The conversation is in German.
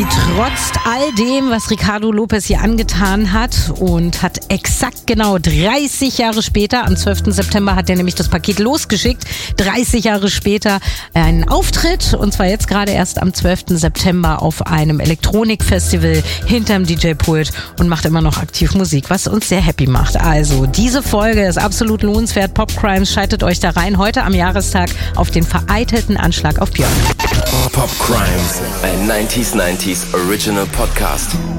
trotz all dem, was Ricardo Lopez hier angetan hat, und hat exakt genau 30 Jahre später, am 12. September hat er nämlich das Paket losgeschickt, 30 Jahre später einen Auftritt, und zwar jetzt gerade erst am 12. September auf einem Elektronikfestival hinterm DJ-Pult und macht immer noch aktiv Musik, was uns sehr happy macht. Also, diese Folge ist absolut lohnenswert. Pop Crimes, schaltet euch da rein, heute am Jahrestag auf den vereitelten Anschlag auf Björk. Pop Crimes, ein 90s Original Podcast.